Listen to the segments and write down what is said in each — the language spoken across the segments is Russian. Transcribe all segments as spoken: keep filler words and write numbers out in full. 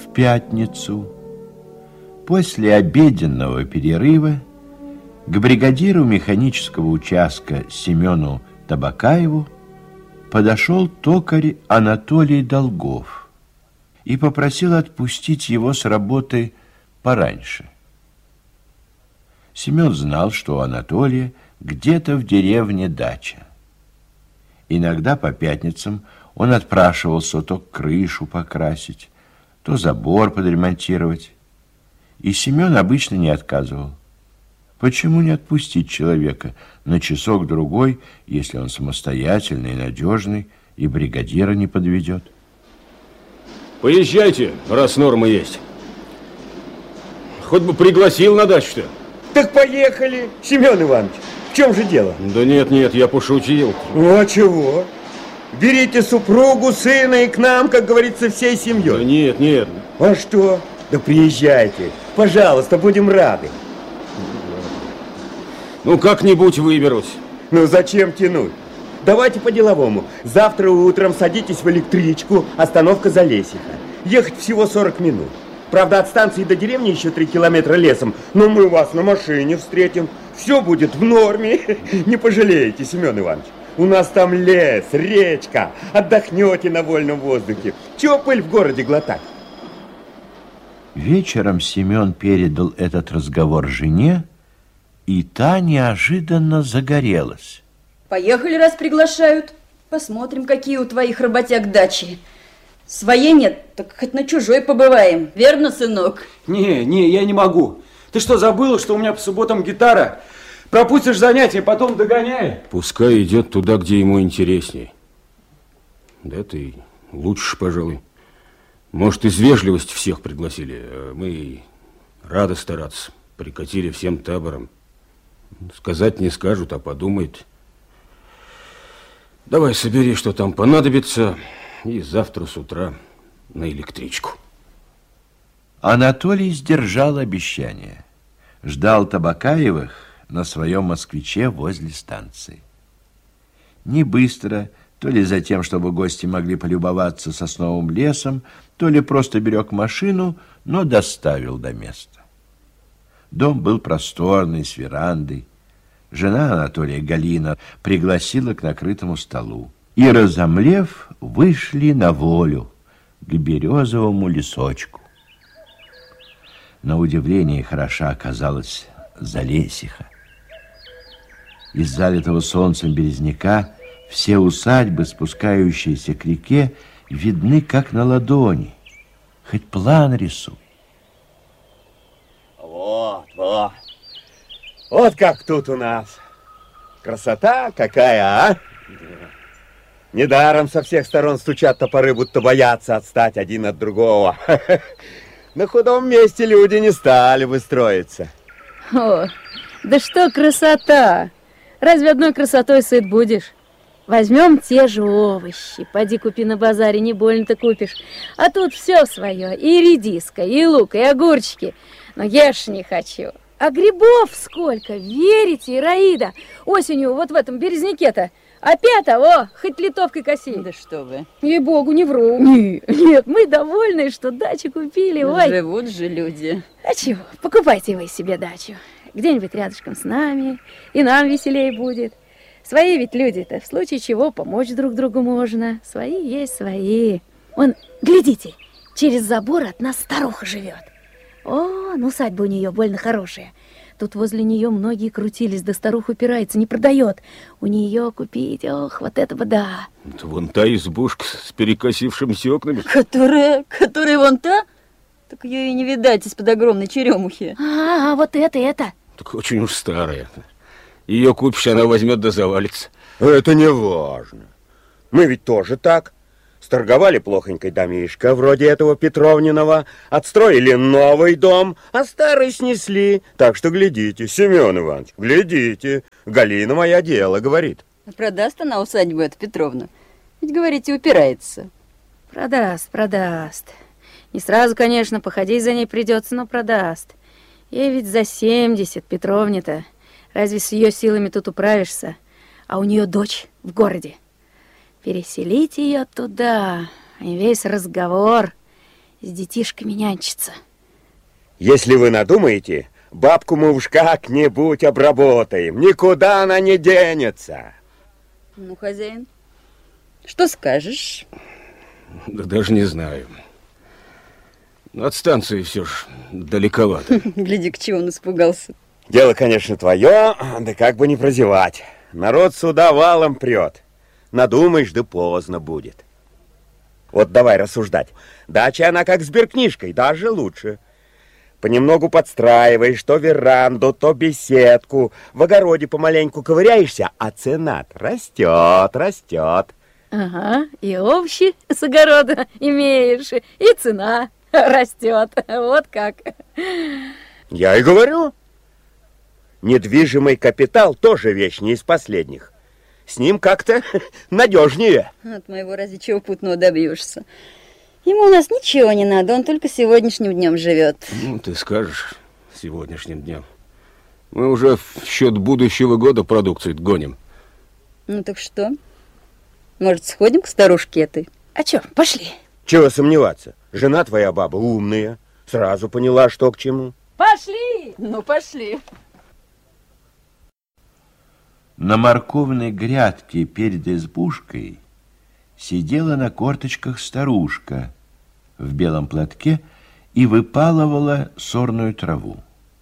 в пятницу. После обеденного перерыва к бригадиру механического участка Семену Табакаеву подошел токарь Анатолий Долгов и попросил отпустить его с работы пораньше. Семен знал, что у Анатолия где-то в деревне дача. Иногда по пятницам он отпрашивался то крышу покрасить, то забор подремонтировать. И Семен обычно не отказывал. Почему не отпустить человека на часок-другой, если он самостоятельный и надежный, и бригадира не подведет? Поезжайте, раз нормы есть. Хоть бы пригласил на дачу-то. Так поехали, Семен Иванович. В чем же дело? Да нет, нет, я пошутил. Ну а чего? Берите супругу, сына и к нам, как говорится, всей семьей. Да нет, нет. А что? Да приезжайте. Пожалуйста, будем рады. Ну, как-нибудь выберусь. Ну, зачем тянуть? Давайте по-деловому. Завтра утром садитесь в электричку, остановка Залесиха. Ехать всего сорок минут. Правда, от станции до деревни еще три километра лесом, но мы вас на машине встретим. Все будет в норме. Не пожалеете, Семен Иванович. У нас там лес, речка. Отдохнете на вольном воздухе. Чего пыль в городе глотать? Вечером Семен передал этот разговор жене, и та неожиданно загорелась. Поехали, раз приглашают. Посмотрим, какие у твоих работяг дачи. Своей нет, так хоть на чужой побываем. Верно, сынок? Не, не, я не могу. Ты что, забыла, что у меня по субботам гитара? Пропустишь занятия, потом догоняй. Пускай идет туда, где ему интересней. Да ты лучше, пожалуй. Может, из вежливости всех пригласили, а мы рады стараться. Прикатили всем табором. Сказать не скажут, а подумают. Давай собери, что там понадобится, и завтра с утра на электричку. Анатолий сдержал обещание. Ждал Табакаевых на своем москвиче возле станции. Не быстро, то ли за тем, чтобы гости могли полюбоваться сосновым лесом, то ли просто берег машину, но доставил до места. Дом был просторный, с верандой. Жена Анатолия, Галина, пригласила к накрытому столу. И, разомлев, вышли на волю к березовому лесочку. На удивление хороша оказалась Залесиха. Из залитого солнцем березняка все усадьбы, спускающиеся к реке, видны как на ладони. Хоть план рисуй. Вот, вот. Вот как тут у нас. Красота какая, а? Недаром со всех сторон стучат топоры, будто боятся отстать один от другого. На худом месте люди не стали бы строиться. О, да что красота! Разве одной красотой сыт будешь? Возьмем те же овощи. Поди купи на базаре, не больно-то купишь. А тут все свое. И редиска, и лук, и огурчики. Но ешь не хочу. А грибов сколько, верите, Ираида? Осенью вот в этом березняке-то опять, о, хоть литовкой коси. Да что вы. Ей-богу, не вру. Нет, нет, мы довольны, что дачу купили. Ой. Живут же люди. А чего, покупайте вы себе дачу. Где-нибудь рядышком с нами, и нам веселее будет. Свои ведь люди-то, в случае чего помочь друг другу можно. Свои есть свои. Вон, глядите, через забор от нас старуха живет. О, ну усадьба у нее больно хорошая. Тут возле нее многие крутились, да старуха упирается, не продает. У нее купить, ох, вот этого да. Это вон та избушка с перекосившимися окнами. Которая, которая вон та? Так ее и не видать из-под огромной черемухи. А, а вот это, это. Так очень уж старая. Ее купишь, она возьмет да завалится. Это не важно. Мы ведь тоже так. Сторговали плохонькой домишко, вроде этого Петровниного, отстроили новый дом, а старый снесли. Так что глядите, Семен Иванович, глядите. Галина моя дело, говорит. Продаст она усадьбу эту Петровну? Ведь, говорите, упирается. Продаст, продаст. Не сразу, конечно, походить за ней придется, но продаст. Ей ведь за семьдесят, Петровне-то. Разве с ее силами тут управишься? А у нее дочь в городе. Переселить ее туда, и весь разговор. с детишками нянчится. Если вы надумаете, бабку мы уж как-нибудь обработаем. Никуда она не денется. Ну, хозяин, что скажешь? Да даже не знаю. От станции все ж далековато. Гляди, к чему он испугался. Дело, конечно, твое, да как бы не прозевать. Народ сюда валом прет. Надумаешь, да поздно будет. Вот давай рассуждать. Дача она как сберкнижкой, даже лучше. Понемногу подстраиваешь то веранду, то беседку. В огороде помаленьку ковыряешься, а цена растет, растет. Ага, и овощи с огорода имеешь, и цена растет. Вот как. Я и говорю. Недвижимый капитал тоже вещь не из последних. С ним как-то надежнее. От моего ради чего путного добьешься. Ему у нас ничего не надо, он только сегодняшним днем живет. Ну, ты скажешь, сегодняшним днем. Мы уже в счет будущего года продукции гоним. Ну так что? Может, сходим к старушке этой? А чё, пошли. Чего сомневаться? Жена твоя баба умная. Сразу поняла, что к чему. Пошли! Ну, пошли. На морковной грядке перед избушкой сидела на корточках старушка в белом платке и выпалывала сорную траву.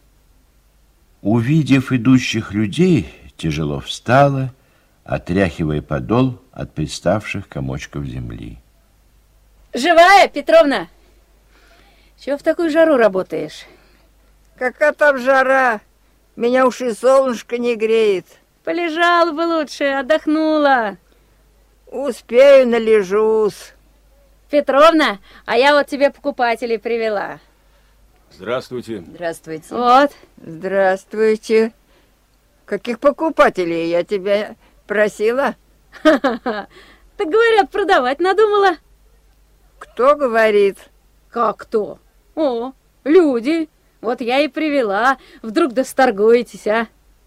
Увидев идущих людей, тяжело встала, отряхивая подол от приставших комочков земли. Живая, Петровна? Чего в такую жару работаешь? Какая там жара? Меня уж и солнышко не греет. Полежала бы лучше, отдохнула. Успею, належусь. Петровна, а я вот тебе покупателей привела. Здравствуйте. Здравствуйте. Вот. Здравствуйте. Каких покупателей? Я тебя просила? Так говорят, продавать надумала. Кто говорит? Как кто? О, люди. Вот я и привела. Вдруг да сторгуетесь, а?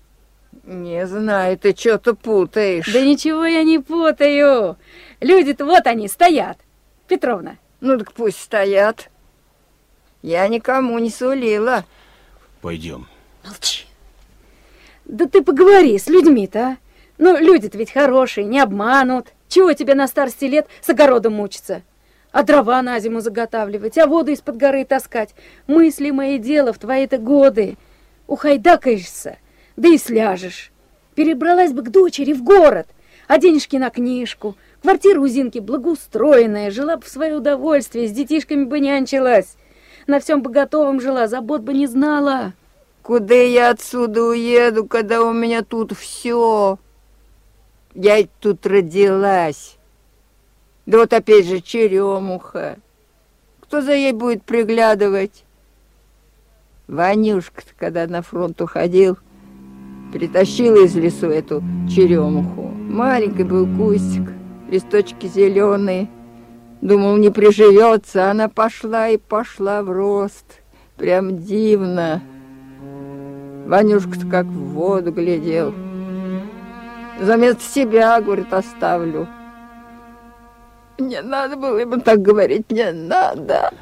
Не знаю, ты что-то путаешь. Да ничего я не путаю. Люди-то вот они стоят. Петровна. Ну так пусть стоят. Я никому не сулила. Пойдем. Молчи. Да ты поговори с людьми-то, а? Ну, люди-то ведь хорошие, не обманут. Чего тебе на старости лет с огородом мучиться? А дрова на зиму заготавливать, а воду из-под горы таскать. Мыслимое дело в твои-то годы. Ухайдакаешься, да и сляжешь. Перебралась бы к дочери в город, а денежки на книжку. Квартира у Зинки благоустроенная, жила бы в свое удовольствие, с детишками бы нянчилась. На всем бы готовом жила, забот бы не знала. Куда я отсюда уеду, когда у меня тут все? Я ведь тут родилась. Да вот опять же черемуха. Кто за ей будет приглядывать? Ванюшка-то, когда на фронт уходил, притащила из лесу эту черемуху. Маленький был кустик, листочки зеленые. Думал, не приживется, она пошла и пошла в рост. Прям дивно. Ванюшка-то как в воду глядел. Заместо себя, говорит, оставлю. Не надо было ему так говорить, не надо.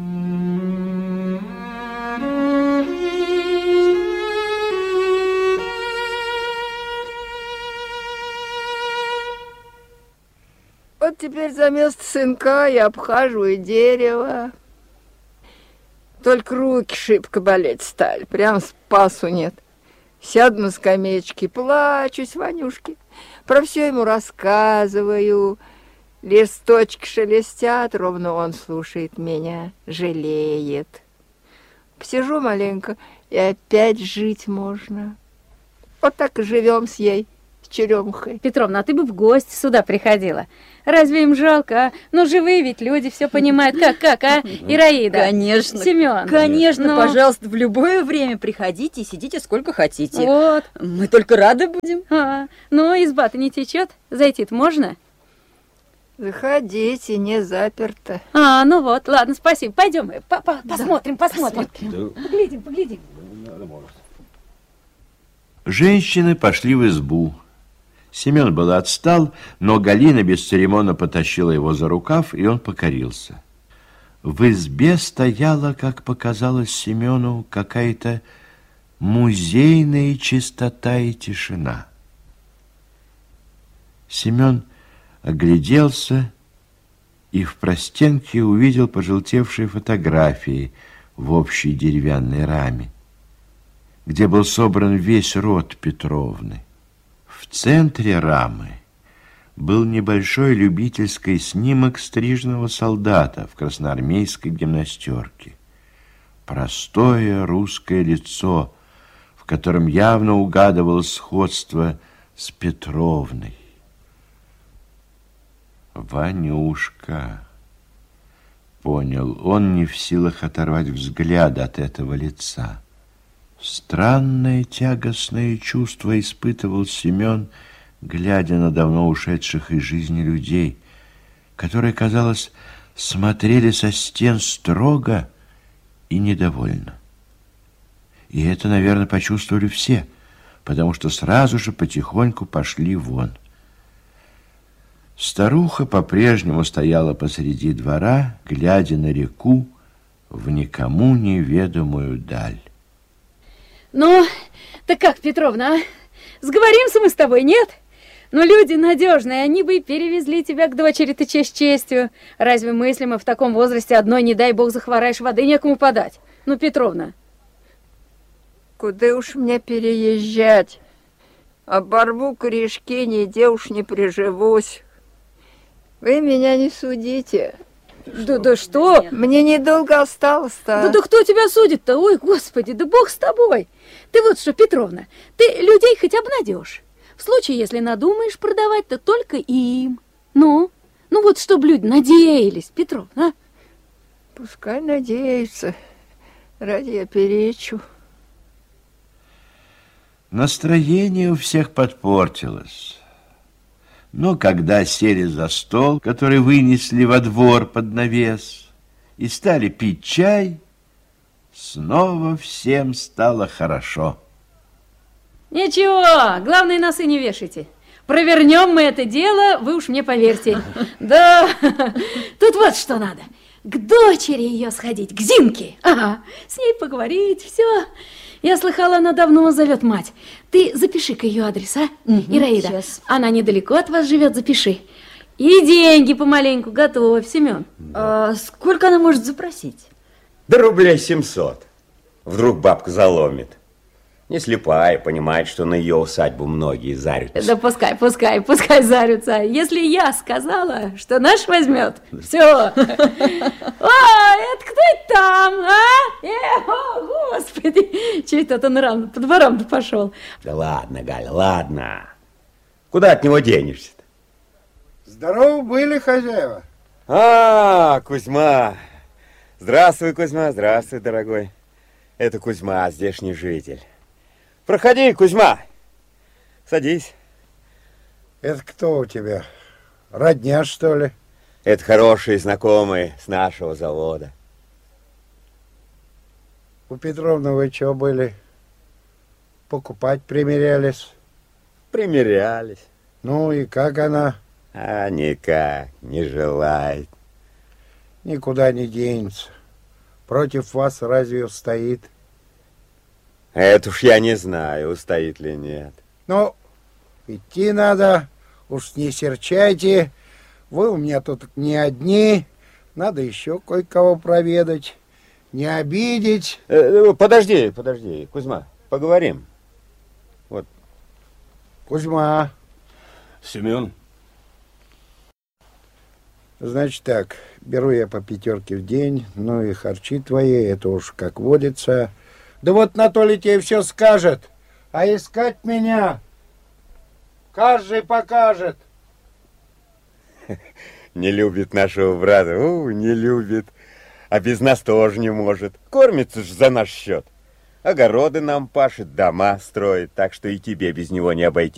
Вот теперь за место сынка я обхаживаю дерево. Только руки шибко болеть стали, прям спасу нет. Сяду на скамеечке, плачусь Ванюшке, про все ему рассказываю. Листочки шелестят, ровно он слушает меня, жалеет. Посижу маленько, и опять жить можно. Вот так и живем с ей, с черемухой. Петровна, а ты бы в гости сюда приходила. Разве им жалко, а? Ну, живые ведь люди все понимают. Как, как, а? Ираида. Конечно. Семен. Конечно, Ну. пожалуйста, в любое время приходите и сидите сколько хотите. Вот. Мы только рады будем. А, ну, изба-то не течет. Зайти-то можно? Заходите, не заперто. А, ну вот, ладно, спасибо. Пойдем, по -по посмотрим, посмотрим. Да. Поглядим, поглядим. Женщины пошли в избу. Семен был отстал, но Галина бесцеремонно потащила его за рукав, и он покорился. В избе стояла, как показалось Семену, какая-то музейная чистота и тишина. Семен огляделся и в простенке увидел пожелтевшие фотографии в общей деревянной раме, где был собран весь род Петровны. В центре рамы был небольшой любительский снимок стриженного солдата в красноармейской гимнастерке. Простое русское лицо, в котором явно угадывалось сходство с Петровной. Ванюшка, понял он, не в силах оторвать взгляд от этого лица. Странное тягостное чувство испытывал Семен, глядя на давно ушедших из жизни людей, которые, казалось, смотрели со стен строго и недовольно. И это, наверное, почувствовали все, потому что сразу же потихоньку пошли вон. Старуха по-прежнему стояла посреди двора, глядя на реку в никому неведомую даль. Ну, так как, Петровна, а? Сговоримся мы с тобой, нет? Ну, люди надежные, они бы и перевезли тебя к дочери-то честь честью. Разве мыслимо в таком возрасте одной, не дай бог, захвораешь, воды некому подать? Ну, Петровна. Куда уж мне переезжать? Оборву корешки, нигде уж не приживусь. Вы меня не судите. Да, да что? Мне недолго осталось-то. Да, да кто тебя судит-то? Ой, Господи, да Бог с тобой. Ты вот что, Петровна, ты людей хоть обнадежь. В случае, если надумаешь продавать, то только им. Ну, ну вот чтобы люди надеялись, Петровна. А? Пускай надеются. Ради я перечу. Настроение у всех подпортилось. Но когда сели за стол, который вынесли во двор под навес, и стали пить чай, снова всем стало хорошо. Ничего, главное, носы не вешайте. Провернем мы это дело, вы уж мне поверьте. Да, тут вот что надо. К дочери ее сходить, к Зинке. Ага, с ней поговорить, все. Я слыхала, она давно зовет мать. Ты запиши-ка ее адрес, а? Угу, Ираида, сейчас. Она недалеко от вас живет, запиши. И деньги помаленьку готовь, Семен. Да. А сколько она может запросить? Да рублей семьсот. Вдруг бабка заломит. Не слепая, понимает, что на ее усадьбу многие зарются. Да пускай, пускай, пускай зарются. Если я сказала, что наш возьмет, все. О, это кто это там, а? Э, о, Господи, че это он рано по дворам-то пошел? Да ладно, Галя, ладно. Куда от него денешься-то? Здорово были, хозяева. А, Кузьма. Здравствуй, Кузьма, здравствуй, дорогой. Это Кузьма, здешний житель. Проходи, Кузьма. Садись. Это кто у тебя? Родня, что ли? Это хорошие знакомые с нашего завода. У Петровны вы что были? Покупать примерялись? Примерялись. Ну и как она? А никак, не желает. Никуда не денется. Против вас разве устоит? Это уж я не знаю, устоит ли нет. Ну, идти надо, уж не серчайте. Вы у меня тут не одни, надо еще кое-кого проведать. Не обидеть. Э, подожди, подожди, Кузьма, поговорим. Вот. Кузьма. Семен. Значит так, беру я по пятерке в день, ну и харчи твои, это уж как водится. Да вот Анатолий тебе все скажет, а искать меня каждый покажет. Не любит нашего брата, у, не любит. А без нас тоже не может. Кормится ж за наш счет. Огороды нам пашет, дома строит, так что и тебе без него не обойти.